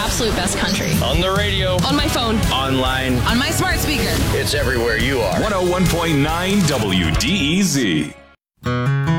absolute best country. On the radio. On my phone. Online. On my smart speaker. It's everywhere you are. 101.9 WDEZ.